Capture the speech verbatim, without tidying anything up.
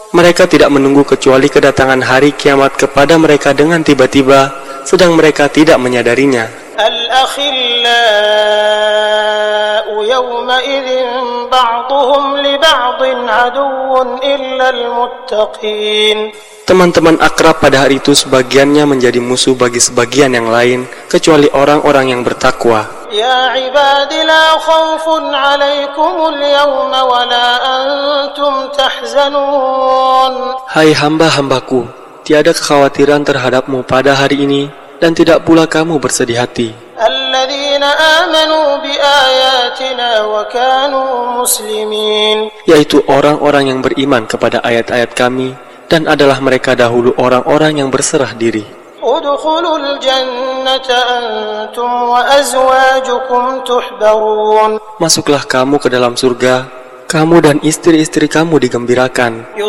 Mereka tidak menunggu kecuali kedatangan hari kiamat kepada mereka dengan tiba-tiba, sedang mereka tidak menyadarinya. Al-akhillau yawma'idhin ba'duhum li ba'din aduwwun illa al-muttaqin. Teman-teman akrab pada hari itu sebagiannya menjadi musuh bagi sebagian yang lain, kecuali orang-orang yang bertakwa. Ya ibadi la khawfun alaikumul yawma wa la antum tahzanun. Hai hamba-hambaku, tiada kekhawatiran terhadapmu pada hari ini, dan tidak pula kamu bersedih hati. Alladzina amanu bi ayatina wa kanu muslimin. Yaitu orang-orang yang beriman kepada ayat-ayat kami, dan adalah mereka dahulu orang-orang yang berserah diri. Udkhulul jannata antum wa azwajukum tuhbarun. Masuklah kamu ke dalam surga, kamu dan istri-istri kamu digembirakan.